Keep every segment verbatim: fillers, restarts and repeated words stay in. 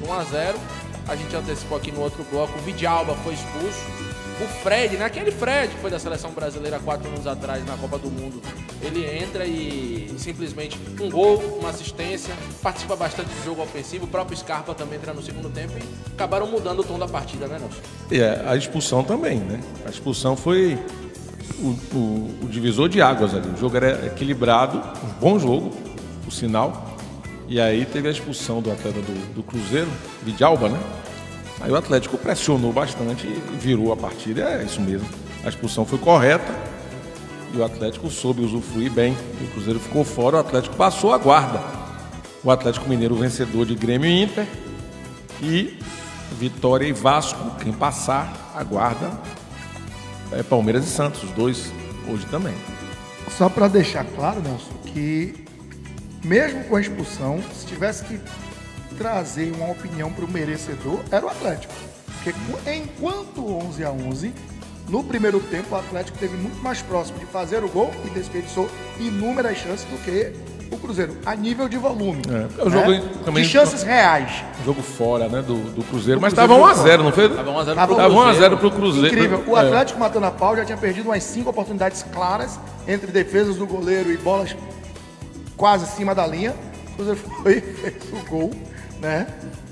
por um a zero. A gente antecipou aqui no outro bloco, o Vidalba foi expulso. O Fred, né? Aquele Fred que foi da seleção brasileira há quatro anos atrás na Copa do Mundo, ele entra e simplesmente um gol, uma assistência, participa bastante do jogo ofensivo. O próprio Scarpa também entra no segundo tempo e acabaram mudando o tom da partida, né, Nelson? É, a expulsão também, né? A expulsão foi o, o, o divisor de águas ali. O jogo era equilibrado, um bom jogo, o sinal. E aí teve a expulsão do atleta do, do Cruzeiro, Vidalba, né? Aí o Atlético pressionou bastante e virou a partida. É isso mesmo. A expulsão foi correta e o Atlético soube usufruir bem. O Cruzeiro ficou fora, o Atlético passou a guarda. O Atlético Mineiro vencedor de Grêmio e Inter. E Vitória e Vasco, quem passar a guarda é Palmeiras e Santos, os dois hoje também. Só para deixar claro, Nelson, que mesmo com a expulsão, se tivesse que trazer uma opinião para o merecedor, era o Atlético. Porque enquanto onze a onze, no primeiro tempo o Atlético teve muito mais próximo de fazer o gol e desperdiçou inúmeras chances do que o Cruzeiro, a nível de volume. É, o jogo né? também, de chances reais. Jogo fora, né, do, do Cruzeiro, do mas estava um a zero, não foi? Estava um a zero para o Cruzeiro. Incrível. O Atlético, é. matando a pau, já tinha perdido umas cinco oportunidades claras entre defesas do goleiro e bolas quase acima da linha. O Cruzeiro foi, fez o gol, né?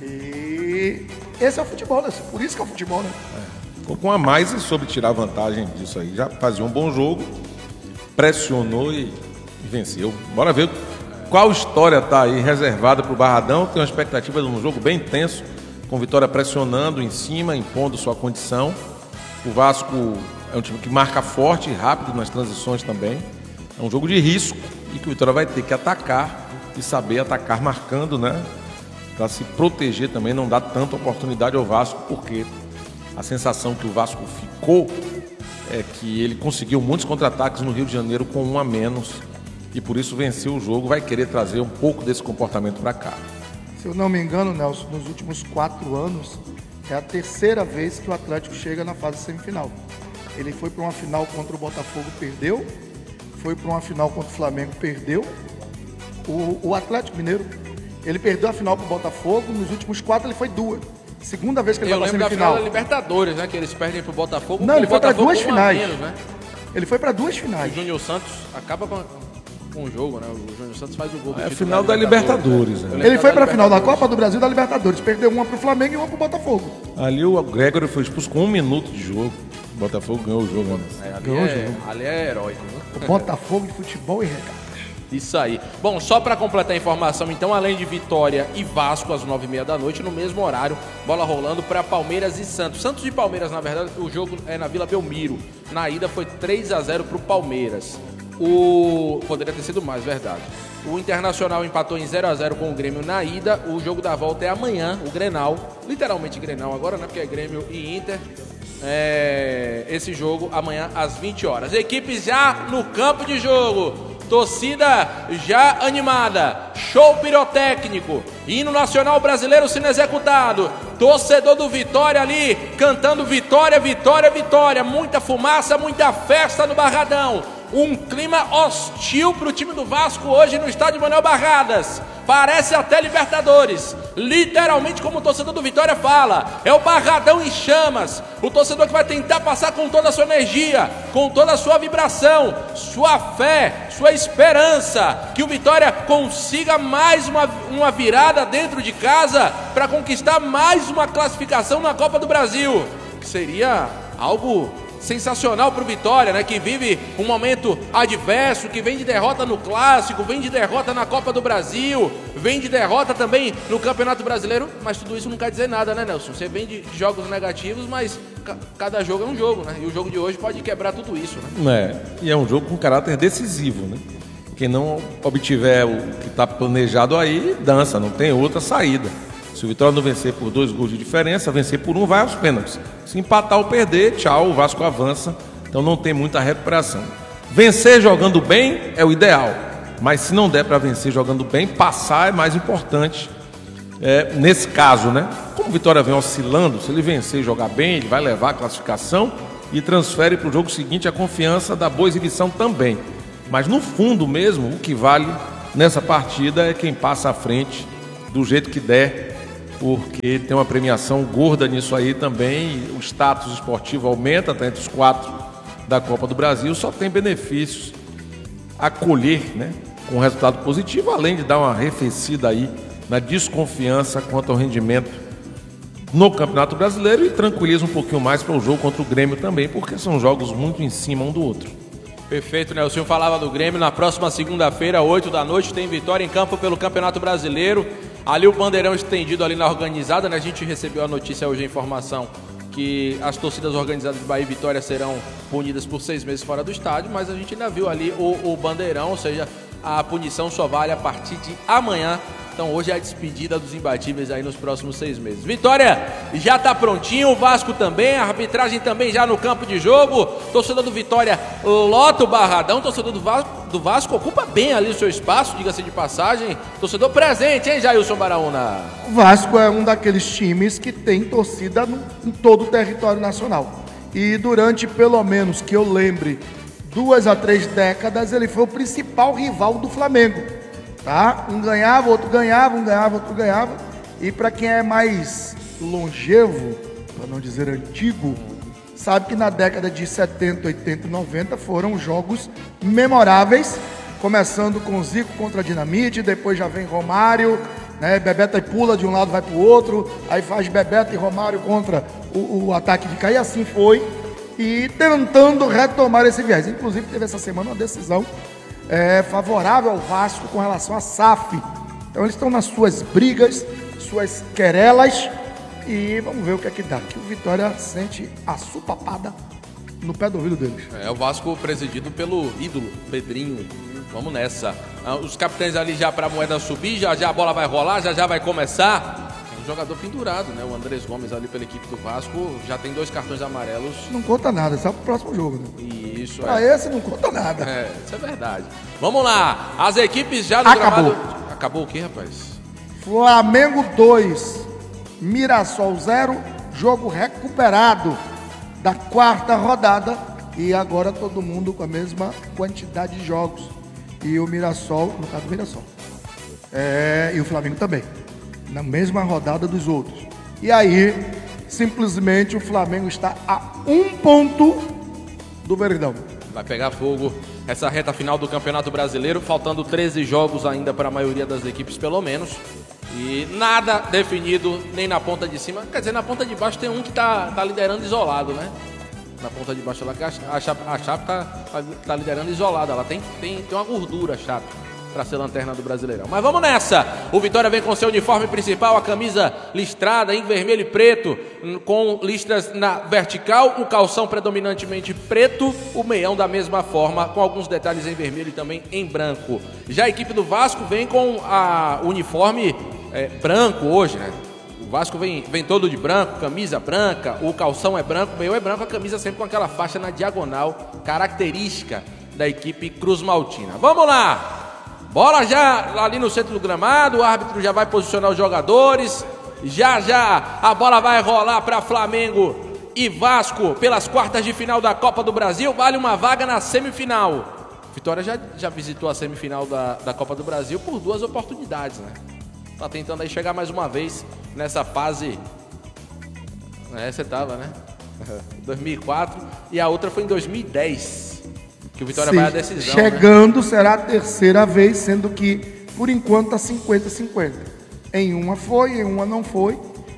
E esse é o futebol, né? Por isso que é o futebol, né? É. Ficou com a mais e soube tirar vantagem disso aí. Já fazia um bom jogo, pressionou e, e venceu. Bora ver qual história está aí reservada para o Barradão. Tem uma expectativa de um jogo bem intenso, com Vitória pressionando em cima, impondo sua condição. O Vasco é um time que marca forte e rápido nas transições também. É um jogo de risco e que o Vitória vai ter que atacar e saber atacar marcando, né? Para se proteger também, não dar tanta oportunidade ao Vasco, porque a sensação que o Vasco ficou é que ele conseguiu muitos contra-ataques no Rio de Janeiro com um a menos e por isso venceu o jogo, vai querer trazer um pouco desse comportamento para cá. Se eu não me engano, Nelson, nos últimos quatro anos é a terceira vez que o Atlético chega na fase semifinal. Ele foi para uma final contra o Botafogo, perdeu. Foi para uma final contra o Flamengo, perdeu. O, o Atlético Mineiro, ele perdeu a final para o Botafogo. Nos últimos quatro ele foi duas. Segunda vez que ele eu vai para a semifinal. Eu lembro semifinal. da final da Libertadores, né? Que eles perdem para o Botafogo. Não, ele foi para duas finais. Menos, né? Ele foi para duas finais. O Júnior Santos acaba com, com o jogo, né? O Júnior Santos faz o gol do É a final da Libertadores. Né? Ele foi para a final da Copa do Brasil e da Libertadores. Perdeu uma para o Flamengo e uma para o Botafogo. Ali o Gregory foi expulso com um minuto de jogo. O Botafogo ganhou o jogo. É, ali, ganhou é, o jogo. ali é herói. Né? O Botafogo de futebol e regatas. Isso aí. Bom, só para completar a informação, então, além de Vitória e Vasco às nove e meia da noite, no mesmo horário, bola rolando para Palmeiras e Santos. Santos e Palmeiras, na verdade, o jogo é na Vila Belmiro. Na ida foi três a zero para o Palmeiras. O... Poderia ter sido mais, verdade. O Internacional empatou em zero a zero com o Grêmio na ida. O jogo da volta é amanhã, o Grenal. Literalmente Grenal agora, né? Porque é Grêmio e Inter. É... Esse jogo amanhã às vinte horas. Equipes já no campo de jogo. Torcida já animada, show pirotécnico, hino nacional brasileiro sendo executado, torcedor do Vitória ali, cantando Vitória, Vitória, Vitória, muita fumaça, muita festa no Barradão, um clima hostil para o time do Vasco hoje no estádio Manuel Barradas, parece até Libertadores, literalmente como o torcedor do Vitória fala, é o Barradão em chamas, o torcedor que vai tentar passar com toda a sua energia, com toda a sua vibração, sua fé, sua esperança, que o Vitória consiga mais uma, uma virada dentro de casa para conquistar mais uma classificação na Copa do Brasil, que seria algo sensacional para o Vitória, né? Que vive um momento adverso, que vem de derrota no Clássico, vem de derrota na Copa do Brasil, vem de derrota também no Campeonato Brasileiro, mas tudo isso não quer dizer nada, né, Nelson? Você vem de jogos negativos, mas ca- cada jogo é um jogo, né? E o jogo de hoje pode quebrar tudo isso, né? É, e é um jogo com caráter decisivo, né? Quem não obtiver o que está planejado aí, dança, não tem outra saída. Se o Vitória não vencer por dois gols de diferença, vencer por um, vai aos pênaltis. Se empatar ou perder, tchau, o Vasco avança. Então não tem muita recuperação. Vencer jogando bem é o ideal. Mas se não der para vencer jogando bem, passar é mais importante. É, nesse caso, né? Como o Vitória vem oscilando, se ele vencer e jogar bem, ele vai levar a classificação e transfere para o jogo seguinte a confiança da boa exibição também. Mas no fundo mesmo, o que vale nessa partida é quem passa à frente do jeito que der porque tem uma premiação gorda nisso aí também, o status esportivo aumenta, tá entre os quatro da Copa do Brasil, só tem benefícios a colher, né, com resultado positivo, além de dar uma arrefecida aí na desconfiança quanto ao rendimento no Campeonato Brasileiro e tranquiliza um pouquinho mais para o jogo contra o Grêmio também, porque são jogos muito em cima um do outro. Perfeito, né? O senhor falava do Grêmio, na próxima segunda-feira, oito da noite, tem vitória em campo pelo Campeonato Brasileiro. Ali o bandeirão estendido ali na organizada, né? A gente recebeu a notícia hoje, a informação que as torcidas organizadas de Bahia e Vitória serão punidas por seis meses fora do estádio, mas a gente ainda viu ali o, o bandeirão, ou seja, a punição só vale a partir de amanhã. Então hoje é a despedida dos imbatíveis aí nos próximos seis meses. Vitória já tá prontinho, o Vasco também, a arbitragem também já no campo de jogo. Torcedor do Vitória lota o Barradão, torcedor do Vasco, do Vasco ocupa bem ali o seu espaço, diga-se de passagem. Torcedor presente, hein, Jailson Baraúna? O Vasco é um daqueles times que tem torcida no, em todo o território nacional. E durante, pelo menos que eu lembre, duas a três décadas, ele foi o principal rival do Flamengo. Tá? Um ganhava, outro ganhava, um ganhava, outro ganhava. E para quem é mais longevo, para não dizer antigo, sabe que na década de setenta, oitenta e noventa foram jogos memoráveis, começando com Zico contra Dinamite, depois já vem Romário, né? Bebeto e pula de um lado, vai para o outro, aí faz Bebeto e Romário contra o, o ataque de Caí, assim foi, e tentando retomar esse viés. Inclusive teve essa semana uma decisão É, favorável ao Vasco com relação à S A F. Então eles estão nas suas brigas, suas querelas, e vamos ver o que é que dá. Que o Vitória sente a supapada no pé do ouvido deles. É o Vasco presidido pelo ídolo Pedrinho. Vamos nessa. Os capitães ali já para a moeda subir, já já a bola vai rolar, já já vai começar. Tem um jogador pendurado, né? O Andrés Gomes ali pela equipe do Vasco já tem dois cartões amarelos. Não conta nada, só pro próximo jogo, né? Isso, pra é. esse não conta nada. É, isso é verdade. Vamos lá, as equipes já no Acabou. gramado... Acabou o quê, rapaz? Flamengo dois, Mirassol zero, jogo recuperado da quarta rodada. E agora todo mundo com a mesma quantidade de jogos. E o Mirassol, no caso do Mirassol. É, e o Flamengo também. Na mesma rodada dos outros. E aí, simplesmente o Flamengo está a um ponto do Verdão. Vai pegar fogo essa reta final do Campeonato Brasileiro, faltando treze jogos ainda para a maioria das equipes, pelo menos. E nada definido, nem na ponta de cima. Quer dizer, na ponta de baixo tem um que tá, tá liderando isolado, né? Na ponta de baixo lá, que a Chape, a Chape tá, tá liderando isolada. Ela tem, tem, tem uma gordura, a Chape, para ser lanterna do Brasileirão. Mas vamos nessa! O Vitória vem com seu uniforme principal, a camisa listrada em vermelho e preto, com listras na vertical, o calção predominantemente preto, o meião da mesma forma, com alguns detalhes em vermelho e também em branco. Já a equipe do Vasco vem com a uniforme é, branco hoje, né? O Vasco vem, vem todo de branco, camisa branca, o calção é branco, o meião é branco, a camisa sempre com aquela faixa na diagonal, característica da equipe Cruz Maltina. Vamos lá! Bola já ali no centro do gramado, o árbitro já vai posicionar os jogadores. Já já a bola vai rolar para Flamengo e Vasco pelas quartas de final da Copa do Brasil. Vale uma vaga na semifinal. Vitória já, já visitou a semifinal da, da Copa do Brasil por duas oportunidades, né? Tá tentando aí chegar mais uma vez nessa fase. É, você tava, né? dois mil e quatro e a outra foi em dois mil e dez. Que o Vitória Sim, vai à decisão, chegando, né? Será a terceira vez, sendo que, por enquanto, tá cinquenta a cinquenta. Em uma foi, em uma não foi.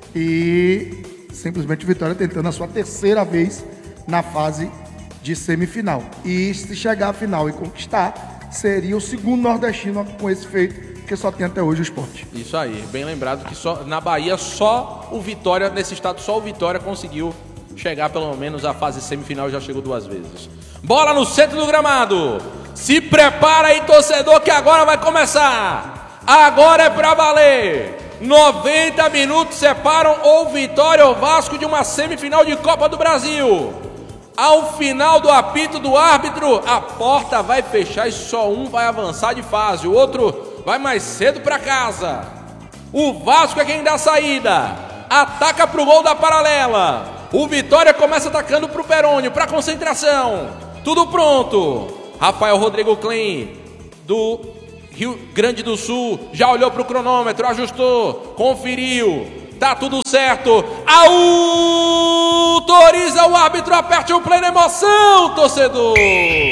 E simplesmente o Vitória tentando a sua terceira vez na fase de semifinal. E se chegar à final e conquistar, seria o segundo nordestino com esse feito, que só tem até hoje o Sport. Isso aí, bem lembrado que só, na Bahia só o Vitória, nesse estado só o Vitória conseguiu chegar pelo menos à fase semifinal, já chegou duas vezes. Bola no centro do gramado. Se prepara aí, torcedor, que agora vai começar. Agora é pra valer. noventa minutos separam ou Vitória ou Vasco de uma semifinal de Copa do Brasil. Ao final do apito do árbitro, a porta vai fechar e só um vai avançar de fase. O outro vai mais cedo pra casa. O Vasco é quem dá a saída. Ataca pro gol da paralela. O Vitória começa atacando pro Perônio, pra concentração. Tudo pronto. Rafael Rodrigo Klein, do Rio Grande do Sul, já olhou pro cronômetro, ajustou, conferiu. tá tudo certo. Autoriza o árbitro, aperte o play na emoção, torcedor.